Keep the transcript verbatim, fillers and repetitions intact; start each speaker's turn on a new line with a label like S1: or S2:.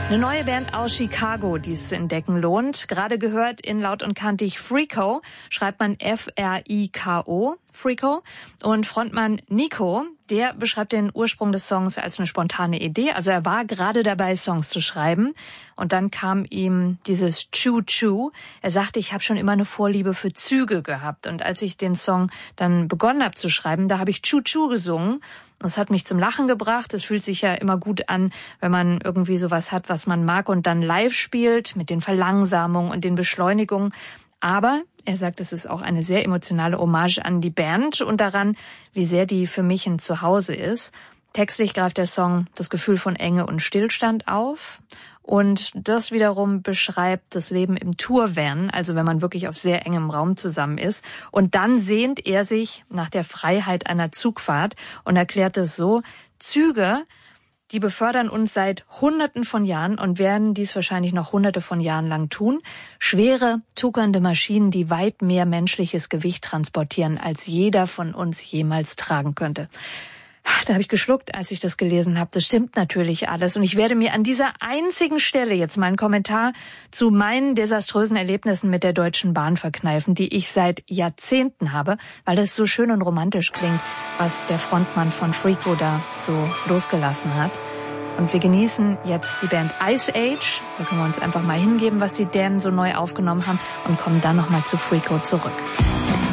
S1: Eine neue Band aus Chicago, die es zu entdecken lohnt. Gerade gehört in Laut und Kantig Freako, schreibt man F R I K O, Freako. Und Frontmann Nico, der beschreibt den Ursprung des Songs als eine spontane Idee. Also er war gerade dabei, Songs zu schreiben. Und dann kam ihm dieses Choo-Choo. Er sagte, ich habe schon immer eine Vorliebe für Züge gehabt. Und als ich den Song dann begonnen habe zu schreiben, da habe ich Choo-Choo gesungen. Das hat mich zum Lachen gebracht. Es fühlt sich ja immer gut an, wenn man irgendwie sowas hat, was man mag und dann live spielt mit den Verlangsamungen und den Beschleunigungen. Aber er sagt, es ist auch eine sehr emotionale Hommage an die Band und daran, wie sehr die für mich ein Zuhause ist. Textlich greift der Song das Gefühl von Enge und Stillstand auf. Und das wiederum beschreibt das Leben im Tourvan, also wenn man wirklich auf sehr engem Raum zusammen ist. Und dann sehnt er sich nach der Freiheit einer Zugfahrt und erklärt es so: Züge, die befördern uns seit Hunderten von Jahren und werden dies wahrscheinlich noch Hunderte von Jahren lang tun. Schwere, tuckernde Maschinen, die weit mehr menschliches Gewicht transportieren, als jeder von uns jemals tragen könnte. Da habe ich geschluckt, als ich das gelesen habe. Das stimmt natürlich alles. Und ich werde mir an dieser einzigen Stelle jetzt meinen Kommentar zu meinen desaströsen Erlebnissen mit der Deutschen Bahn verkneifen, die ich seit Jahrzehnten habe, weil es so schön und romantisch klingt, was der Frontmann von Freako da so losgelassen hat. Und wir genießen jetzt die Band Ice Age. Da können wir uns einfach mal hingeben, was die Dänen so neu aufgenommen haben, und kommen dann nochmal zu Freako zurück.